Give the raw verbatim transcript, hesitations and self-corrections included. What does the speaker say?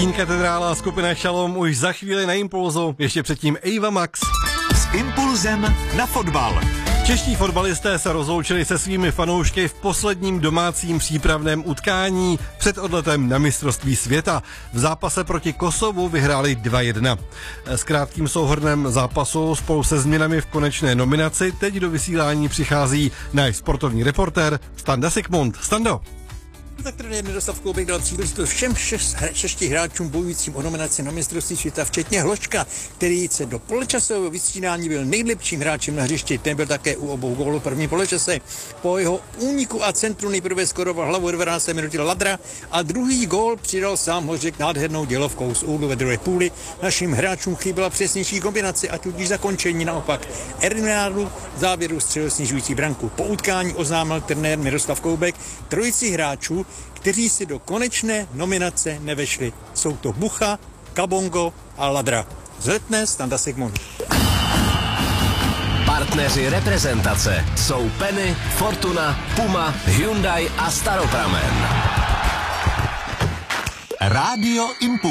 Stín katedrála, skupina Šalom už za chvíli na Impulzu, ještě předtím Ava Max. S Impulzem na fotbal. Čeští fotbalisté se rozloučili se svými fanoušky v posledním domácím přípravném utkání před odletem na mistrovství světa. V zápase proti Kosovu vyhráli dva jedna. S krátkým souhrnem zápasu spolu se změnami v konečné nominaci teď do vysílání přichází náš sportovní reportér Standa Sigmund. Stando. Tak trenér Miroslav Koubek dal příležitost všem šest, šesti hráčům bojujícím o nominaci na mistrovství světa, včetně Hloška, který se do poločasového vystřídání byl nejlepším hráčem na hřišti. Ten byl také u obou gólů v první poločase. Po jeho úniku a centru nejprve skoroval hlavu v dvanácté minutě Ladra a druhý gól přidal sám Hořek nádhernou dělovkou z úhlu ve druhé půli. Našim hráčům chyběla přesnější kombinace a tudíž zakončení, naopak Ermináru závěru střelil snižující branku. Po utkání oznámil trenér Miroslav Koubek trojici hráčů, kteří si do konečné nominace nevešli. Jsou to Bucha, Kabongo a Ladra. Zletné Standa Sigmund. Partneři reprezentace jsou Penny, Fortuna, Puma, Hyundai a Staropramen. Rádio Impuls.